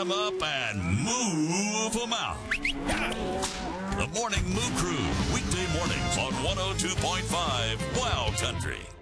'em up and move 'em out. The Morning Moo Crew, weekday mornings on 102.5 Wild Country.